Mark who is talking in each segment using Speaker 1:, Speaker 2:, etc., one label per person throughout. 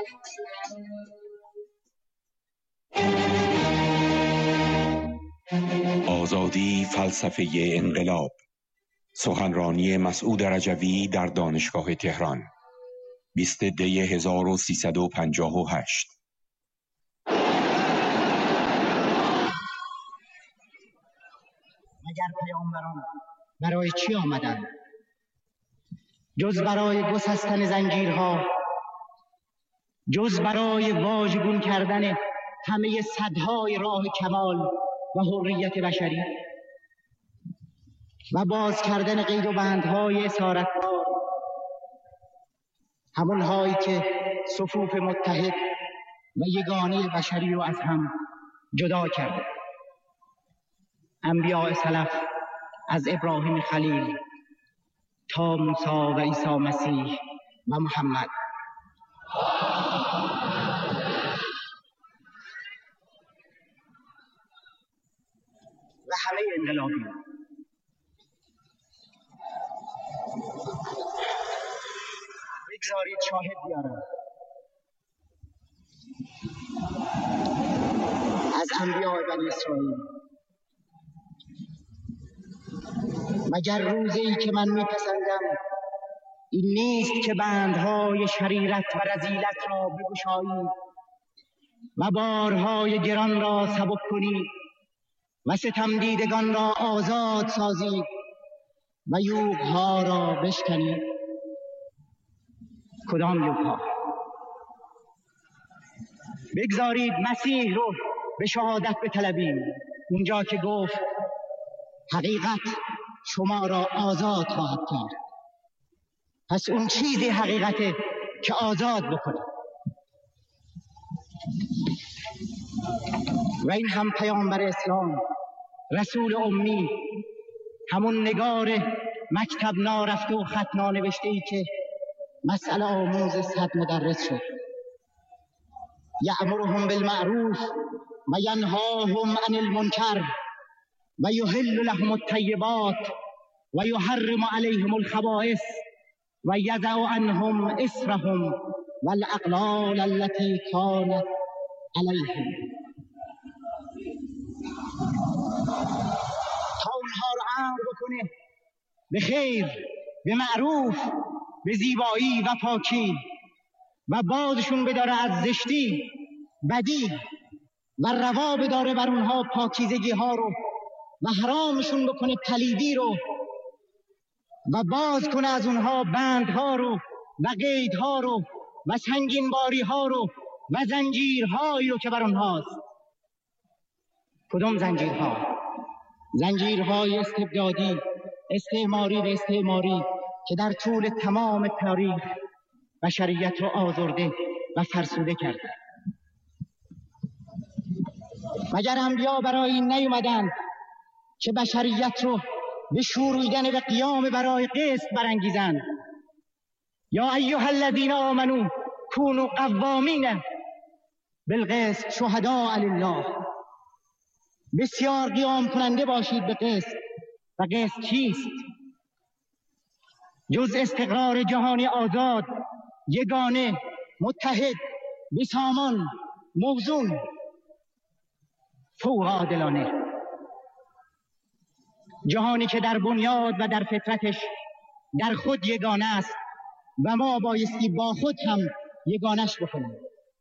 Speaker 1: آزادی فلسفه انقلاب، سخنرانی مسعود رجوی در دانشگاه تهران، 20 دی 1358.
Speaker 2: مگر پیامبران برای چی آمدند؟ جز برای گسستن زنجیرها، جز برای واژگون کردن همه سدهای راه کمال و حریت بشری و باز کردن قید و بندهای اسارتبار، همونهایی که صفوف متحد و یگانه بشری رو از هم جدا کرده. انبیاء سلف از ابراهیم خلیل تا موسی و عیسی مسیح و محمد، و همه انقلابیون. بگذارید شاهد بیارم از انبیاء بنی اسرائیل. مگر روزی که من میپسندم این نیست که بندهای شریرت و رذیلت را بگشایید و بارهای گران را سبک کنید و ستمدیدگان را آزاد سازید و یوغ‌ها را بشکنید. کدام یوغ‌ها؟ بگذارید مسیح رو به شهادت بطلبیم، اونجا که گفت حقیقت شما را آزاد خواهد کرد. پس اون چیزی حقیقته که آزاد بکنه. و این هم پیامبر اسلام، رسول امی، همون نگار مکتب نارفته و خط نانوشته ای که مسئله آموز 100 مدرس شد. یأمرهم بالمعروف و ینهاهم عن المنکر و یحل لهم الطیبات و یحرم علیهم الخبائث و یضع عنهم اصرهم والاغلال التي كانت علیهم، تا اونها رو امر بکنه به خیر، به معروف، به زیبایی و پاکی و بازشون بداره از زشتی، بدی و روا بداره بر اونها پاکیزگی ها رو و حرامشون بکنه پلیدی رو و باز کنه از اونها بندها رو و قیدها رو و سنگینباری ها رو و زنجیرهایی رو که بر اونهاست. کدام زنجیرها؟ زنجیرهای استبدادی، استعماری به استعماری که در طول تمام تاریخ بشریت رو آزرده و فرسوده کرده. مگر انبیا برای این نیومدند که بشریت رو به شوریدن و قیام برای قسط برانگیزند؟ یا ایها الذین آمنوا کونوا قوامین بالقسط شهداء لله. بسیار قیام کننده باشید به قسط. و قسط چیست؟ جز استقرار جهانی آزاد، یگانه، متحد، بیسامان، موزون، فوق عادلانه. جهانی که در بنیاد و در فطرتش در خود یگانه است و ما بایستی با خود هم یگانش بکنیم.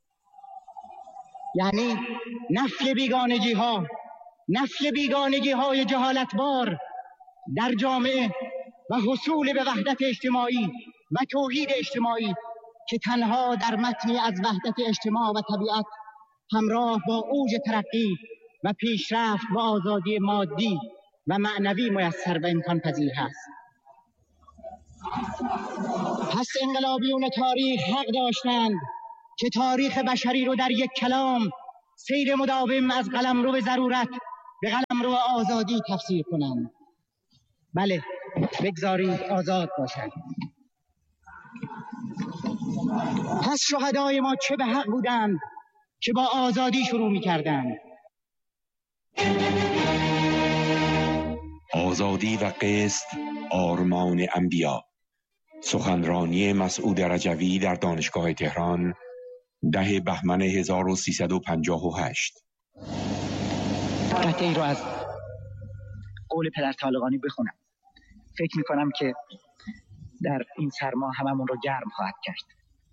Speaker 2: یعنی نفی بیگانگی ها، نفی بیگانگی های جهالتبار در جامعه و حصول به وحدت اجتماعی و توحید اجتماعی که تنها در متنی از وحدت اجتماع و طبیعت همراه با اوج ترقی و پیشرفت و آزادی مادی و معنوی میسر و امکان پذیر هست. پس انقلابیون تاریخ حق داشتند که تاریخ بشری رو در یک کلام، سیر مداوم از قلمرو به ضرورت به قلمرو آزادی تفسیر کنند. بله، بگذارید آزاد باشند. پس شهدای ما چه به حق بودند که با آزادی شروع می کردند؟
Speaker 1: آزادی و قسط آرمان انبیا، سخنرانی مسعود رجوی در دانشگاه تهران، 10 بهمن 1358.
Speaker 2: قطعی رو از قول پدر طالقانی بخونم. فکر میکنم که در این سرما هممون رو گرم خواهد کرد.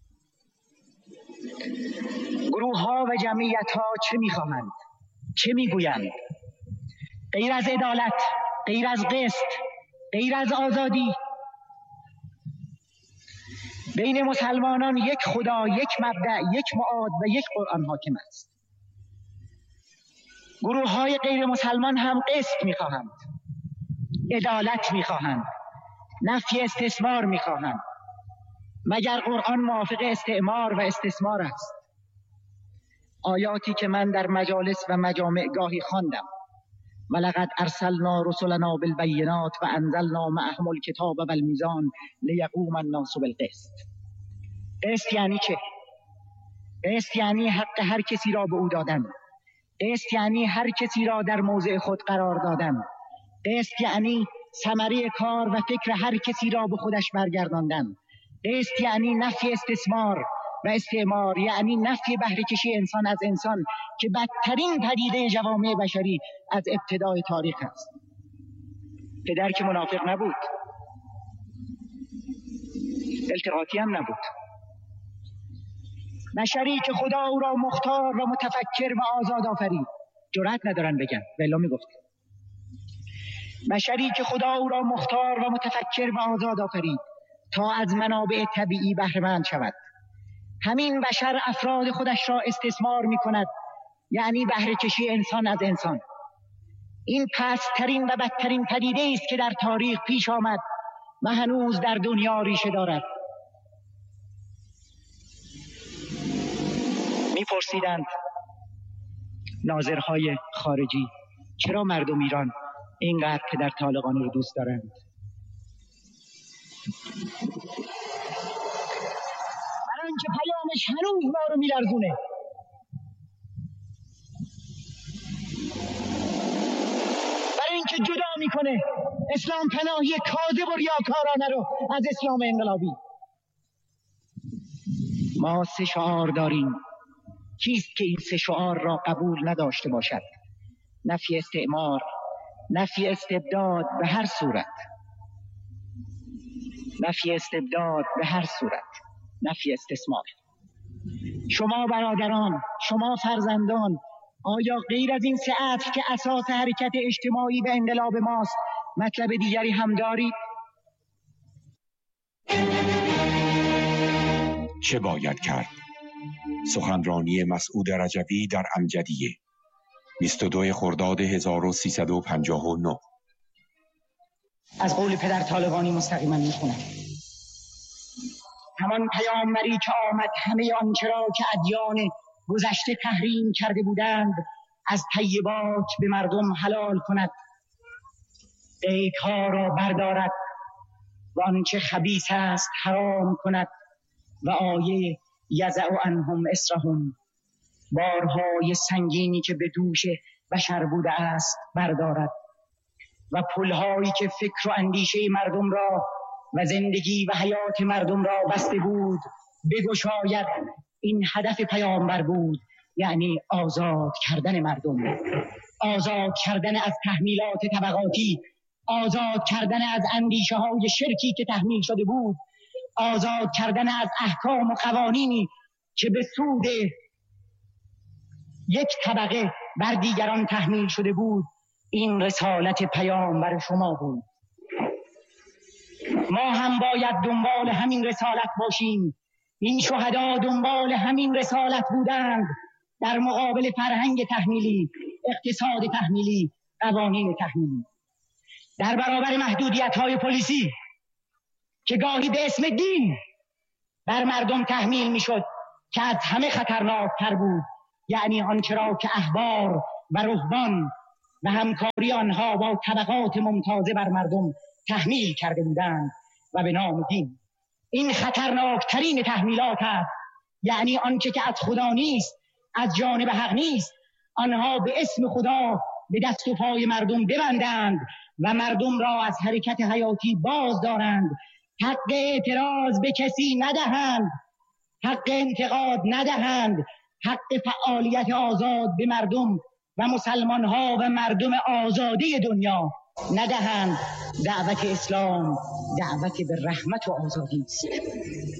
Speaker 2: گروه ها و جمعیت ها چه میخواهند؟ چه میگویند؟ غیر از عدالت، غیر از قسط، غیر از آزادی. بین مسلمانان یک خدا، یک مبدأ، یک معاد و یک قرآن حاکم است. گروه های غیر مسلمان هم قسط میخواهند، عدالت میخواهند، نفی استثمار میخواهند. مگر قرآن موافق استعمار و استثمار است؟ آیاتی که من در مجالس و مجامع گاهی خواندم: ولقد ارسلنا رسلنا بالبینات و انزلنا معهم الکتاب والمیزان لیقوم الناس بالقسط. قسط یعنی چه؟ قسط یعنی حق هر کسی را به او دادن. قسط یعنی هر کسی را در موضع خود قرار دادن. قسط یعنی ثمره کار و فکر هر کسی را به خودش برگرداندن. قسط یعنی نفی استثمار و استعمار، یعنی نفی بهره کشی انسان از انسان که بدترین پدیده جوامع بشری از ابتدای تاریخ است. پدر که منافق نبود، التقاطی هم نبود. بشری که خدا او را مختار و متفکر و آزاد آفرید. جرأت ندارن بگن، ولی میگفت. بشری که خدا او را مختار و متفکر و آزاد آفرید تا از منابع طبیعی بهره مند شود. همین بشر افراد خودش را استثمار می کند، یعنی بهره کشی انسان از انسان. این پست‌ترین و بدترین پدیده است که در تاریخ پیش آمد و هنوز در دنیا ریشه دارد. می‌پرسیدند ناظرهای خارجی چرا مردم ایران اینقدر پدر طالقانی رو دوست دارند؟ برای اینکه پیامش هنوز ما رو می‌لرزونه. برای اینکه جدا میکنه اسلام پناهی کاذب و ریاکارانه رو از اسلام انقلابی. ما 3 شعار داریم. کیست که این 3 شعار را قبول نداشته باشد؟ نفی استعمار، نفی استبداد به هر صورت، نفی استبداد به هر صورت، نفی استثمار. شما برادران، شما فرزندان، آیا غیر از این 3 اصل که اساس حرکت اجتماعی به انقلاب ماست مطلب دیگری هم دارید؟
Speaker 1: چه باید کرد؟ سخنرانی مسعود رجوی در امجدیه، 22 خرداد 1359.
Speaker 2: از قول پدر طالقانی مستقیما میخونم: همان پیامبری که آمد همه آنچه را که ادیان گذشته تحریم کرده بودند از طیبات به مردم حلال کند، قیدها را بردارد و آنچه خبیث است حرام کند و آیه یضع عنهم اصرهم، بارهای سنگینی که به دوش بشر بوده است بردارد و پلهایی که فکر و اندیشه مردم را و زندگی و حیات مردم را بسته بود بگشاید. این هدف پیامبر بود، یعنی آزاد کردن مردم، آزاد کردن از تحمیلات طبقاتی، آزاد کردن از اندیشه های شرکی که تحمیل شده بود، آزاد کردن از احکام و قوانینی که به سود یک طبقه بر دیگران تحمیل شده بود. این رسالت پیامبر شما بود. ما هم باید دنبال همین رسالت باشیم. این شهدا دنبال همین رسالت بودند در مقابل فرهنگ تحمیلی، اقتصاد تحمیلی، قوانین تحمیلی، در برابر محدودیت‌های پلیسی که گاهی به اسم دین بر مردم تحمیل می‌شد که از همه خطرناک‌تر بود، یعنی آنچه را که احبار و رهبان و همکاری آنها با طبقات ممتازه بر مردم تحمیل کرده بودند و به نام دین. این خطرناکترین تحمیلات است، یعنی آنچه که از خدا نیست، از جانب حق نیست، آنها به اسم خدا به دست و پای مردم ببندند و مردم را از حرکت حیاتی باز دارند، حق اعتراض به کسی ندهند حق انتقاد ندهند، حق فعالیت آزاد به مردم و مسلمان ها و مردم آزادی دنیا ندهند. دعوت اسلام دعوت به رحمت و آزادی است.